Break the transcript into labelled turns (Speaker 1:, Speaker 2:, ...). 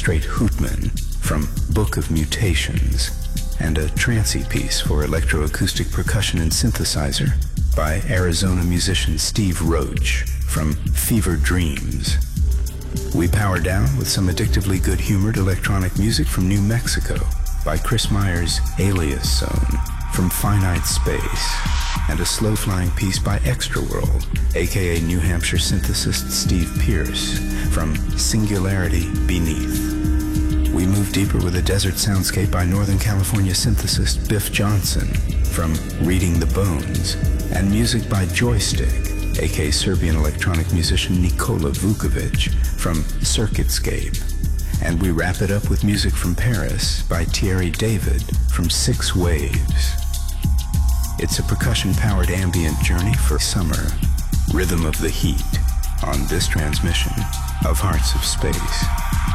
Speaker 1: straight Hootman from Book of Mutations, and a trancey piece for electroacoustic percussion and synthesizer by Arizona musician Steve Roach from Fever Dreams. We power down with some addictively good-humored electronic music from New Mexico by Chris Meyer's Alias Zone from Finite Space, and a slow-flying piece by Extra World, aka New Hampshire synthesist Steve Pierce from Singularity Beneath. We move deeper with a desert soundscape by Northern California synthesist Biff Johnson from Reading the Bones, and music by Joystick, aka Serbian electronic musician Nikola Vukovic from Circuitscape. And we wrap it up with music from Paris by Thierry David from Six Waves. It's a percussion-powered ambient journey for summer, Rhythm of the Heat, on this transmission of Hearts of Space.